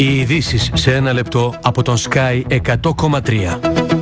Οι ειδήσεις σε ένα λεπτό από τον Sky 100,3.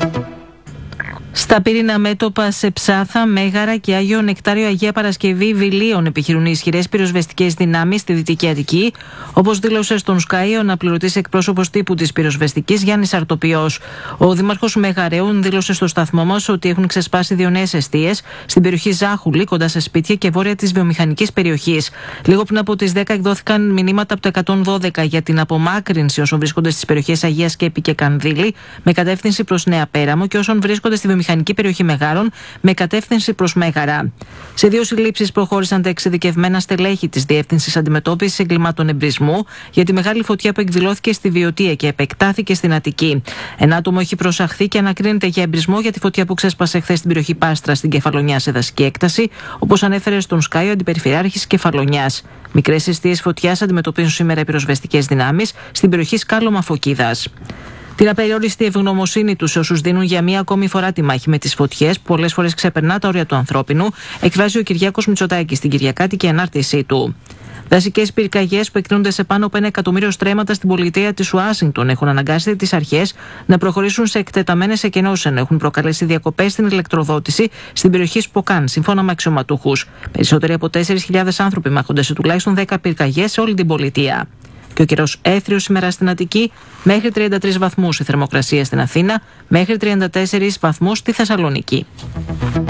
Στα πύρινα μέτωπα σε Ψάθα, Μέγαρα και Άγιο Νεκτάριο Αγία Παρασκευή Βιλίων επιχειρούν ισχυρές πυροσβεστικές δυνάμεις στη Δυτική Αττική, όπως δήλωσε στον Sky ο αναπληρωτής εκπρόσωπος τύπου της πυροσβεστικής Γιάννης Αρτοπιός. Ο δήμαρχος Μεγαρέων δήλωσε στο σταθμό μας ότι έχουν ξεσπάσει 2 νέες εστίες στην περιοχή Ζάχουλη, κοντά σε σπίτια και βόρεια της βιομηχανικής περιοχής. Λίγο πριν από τις 10 εκδόθηκαν μηνύματα από το 112 για την απομάκρυνση όσων βρίσκονται στις περιοχές Αγίας Σκέπη και Κανδύλη με κατεύθυνση προς Νέα Πέραμο και όσων βρίσκονται στη βιομηχανική περιοχή Μεγάρων με κατεύθυνση προς Μέγαρα. Σε 2 συλλήψεις προχώρησαν τα εξειδικευμένα στελέχη της Διεύθυνσης Αντιμετώπισης Εγκλημάτων Εμπρισμού για τη μεγάλη φωτιά που εκδηλώθηκε στη Βιωτία και επεκτάθηκε στην Αττική. Ένα άτομο έχει προσαχθεί και ανακρίνεται για εμπρισμό για τη φωτιά που ξέσπασε χθες στην περιοχή Πάστρα στην Κεφαλονιά σε δασική έκταση, όπως ανέφερε στον Sky ο Αντιπεριφερειάρχης Κεφαλονιάς. Μικρές εστίες φωτιάς αντιμετωπίζουν σήμερα οι πυροσβεστικές δυνάμεις στην περιοχή Σκάλωμα Φωκίδας. Την απεριόριστη ευγνωμοσύνη τους σε όσους δίνουν για μία ακόμη φορά τη μάχη με τις φωτιές, που πολλές φορές ξεπερνά τα όρια του ανθρώπινου, εκφράζει ο Κυριάκος Μητσοτάκης στην Κυριακάτικη ανάρτησή του. Δασικές πυρκαγιές που εκτείνονται σε πάνω από 1 εκατομμύριο στρέμματα στην πολιτεία της Ουάσιγκτον έχουν αναγκάσει τις αρχές να προχωρήσουν σε εκτεταμένες εκενώσεις, ενώ έχουν προκαλέσει διακοπές στην ηλεκτροδότηση στην περιοχή Σποκάν, σύμφωνα με αξιωματούχους. Περισσότεροι από 4.000 άνθρωποι μάχονται σε τουλάχιστον 10 πυρκαγιές σε όλη την πολιτεία. Και ο καιρός έθριος σήμερα στην Αττική, μέχρι 33 βαθμούς η θερμοκρασία στην Αθήνα, μέχρι 34 βαθμούς στη Θεσσαλονίκη.